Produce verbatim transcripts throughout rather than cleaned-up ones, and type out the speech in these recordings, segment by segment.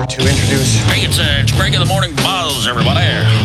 to introduce... Hey, it's, uh, it's Greg in the Morning Buzz, everybody.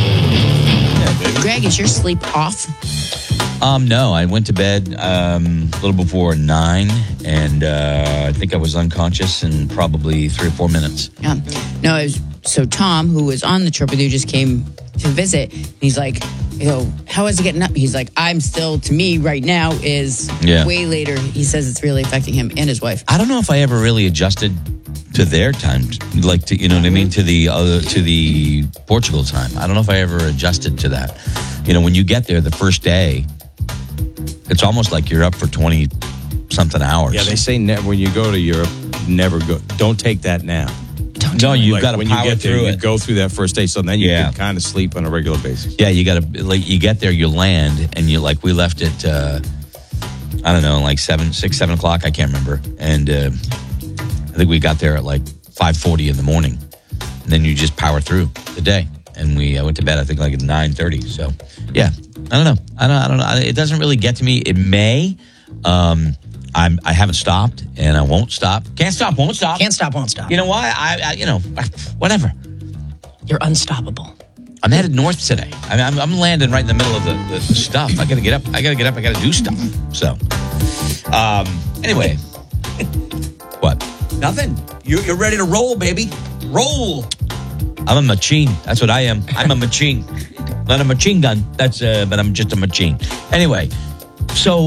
Greg, is your sleep off? Um, no, I went to bed um, a little before nine, and uh, I think I was unconscious in probably three or four minutes. Yeah. No, it was, so Tom, who was on the trip with you, just came to visit. He's like, you know, how is it getting up? He's like, I'm still, to me right now, is Yeah. way later. He says it's really affecting him and his wife. I don't know if I ever really adjusted to their time, like to, you know what I mean, to the other, to the Portugal time. I don't know if I ever adjusted to that. You know, when you get there the first day, it's almost like you're up for twenty something hours. Yeah, they say ne- when you go to Europe, never go. Don't take that nap. Don't No, you've Like, got to when power you get there, through you it. go through that first day, so then you Yeah. can kind of sleep on a regular basis. Yeah, you got to, like, you get there, you land, and you, like, we left at, uh, I don't know, like seven, six, seven o'clock, I can't remember. And uh, I think we got there at like five forty in the morning. And then you just power through the day. And we uh, went to bed, I think, like at nine thirty. So, yeah, I don't know. I don't, I don't know. It doesn't really get to me. It may. Um, I'm, I haven't stopped, and I won't stop. Can't stop, won't stop. Can't stop, won't stop. You know why? I, I you know, whatever. You're unstoppable. I'm headed north today. I mean, I'm, I'm landing right in the middle of the, the, the stuff. I got to get up. I got to get up. I got to do stuff. So, um, anyway, what? Nothing. You, you're ready to roll, baby. Roll. I'm a machine. That's what I am. I'm a machine. Not a machine gun. That's uh, but I'm just a machine. Anyway, so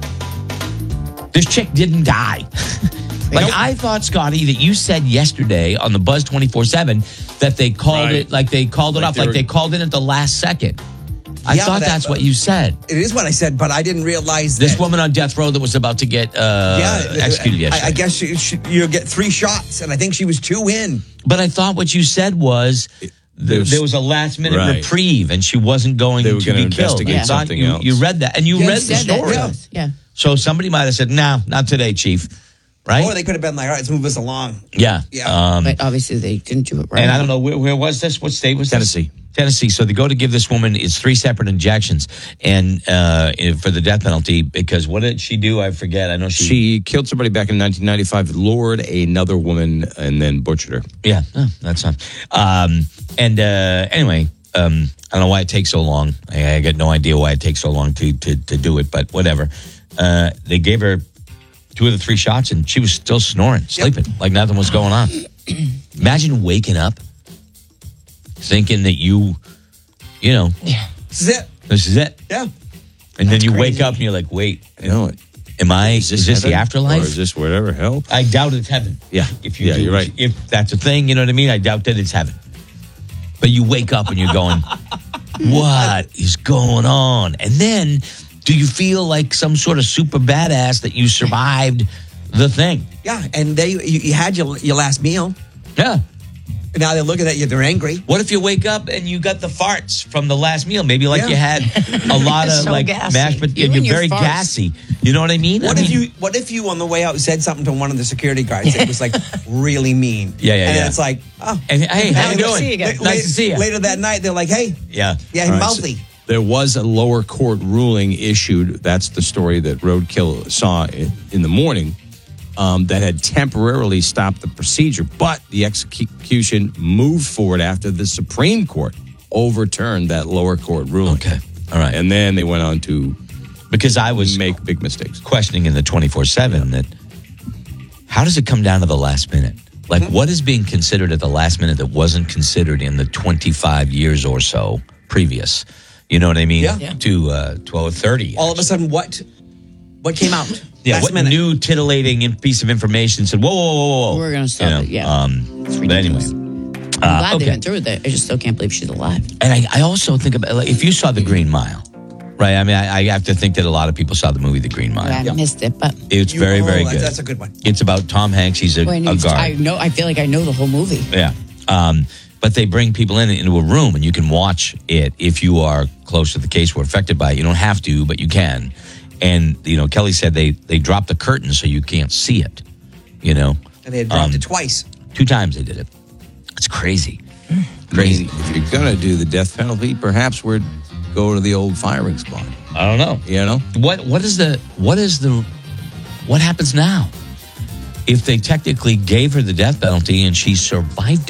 this chick didn't die. Like, Nope. I thought, Scotty, that you said yesterday on the Buzz twenty-four seven that they called Right. it, like they called it Like off, they like were- they called it at the last second. I Yeah, thought that- that's what you said. It is what I said, but I didn't realize This that... woman on death row that was about to get uh, yeah, executed I, yesterday. I guess she, she, you'll get three shots, and I think she was two in. But I thought what you said was th- There's- there was a last minute Right. reprieve, and she wasn't going They were to gonna be killed. investigate I thought something you, else. you read that, and you Yeah, read you the said that, story. yeah. Yeah. So somebody might have said, "No, not today, Chief." Right? Or they could have been like, all right, let's move this along. yeah. Yeah. Um, But obviously they didn't do it right. and I don't know where, where was this? What state was Tennessee. this? Tennessee. So they go to give this woman it's three separate injections, and uh, for the death penalty because what did she do? I forget. I know she. She killed somebody back in nineteen ninety-five, lured another woman, and then butchered her. Yeah, oh, that's not. Um, and uh, anyway, um, I don't know why it takes so long. I, I got no idea why it takes so long to to, to do it, but whatever. Uh, they gave her two of the three shots, and she was still snoring, sleeping, like nothing was going on. Imagine waking up thinking that you, you know, This is it. this is it. Yeah. And then you wake crazy. up and you're like, wait, You know it. am I, is this, the heaven? afterlife? Or is this whatever hell? I doubt it's heaven. Yeah. If you Yeah, do- you're right. If that's a thing, you know what I mean? I doubt that it's heaven. But you wake up and you're going, what is going on? And then do you feel like some sort of super badass that you survived the thing? Yeah, and they you, you had your, your last meal. Yeah. And now they're looking at you, they're angry. What if you wake up and you got the farts from the last meal? Maybe like Yeah. you had a lot of So like gassy. mashed potatoes. You You're and your very farts. gassy. You know what I mean? What I if mean, you what if you on the way out said something to one of the security guards that was like really mean? Yeah, yeah, And yeah. then it's like, oh. And, hey, how you Nice to see doing? you again. La- Nice to see you. Later that night, they're like, hey, Yeah. yeah, All right, mouthy. so there was a lower court ruling issued. That's the story that Roadkill saw in, in the morning. Um, that had temporarily stopped the procedure, but the execution moved forward after the Supreme Court overturned that lower court ruling. Okay. All right. And then they went on to Because I was make big mistakes. questioning in the twenty-four seven that how does it come down to the last minute? Like, what is being considered at the last minute that wasn't considered in the twenty-five years or so previous? You know what I mean? Yeah. Yeah. To uh, twelve thirty. All of a sudden, what what came out? Yeah, Last what minute. new titillating in- piece of information said, whoa, whoa, whoa, whoa. We're gonna stop it, yeah. Um, It's but anyway. ridiculous. I'm Uh, glad okay. they went through with it. I just still can't believe she's alive. And I, I also think about, like, if you saw The Green Mile, right? I mean, I, I have to think that a lot of people saw the movie The Green Mile. I missed it, but It's You- very, oh, very that- good. That's a good one. It's about Tom Hanks. He's a, when a you- guard. I know. I feel like I know the whole movie. Yeah. Um, but they bring people in into a room and you can watch it if you are close to the case or affected by it. You don't have to, but you can. And, you know, Kelly said they, they dropped the curtain so you can't see it, you know. And they had dropped Um, it twice. Two times they did it. It's crazy. Crazy. If you're gonna do the death penalty, perhaps we'd go to the old firing squad. I don't know. You know, What what is the what is the what happens now? If they technically gave her the death penalty and she survived it?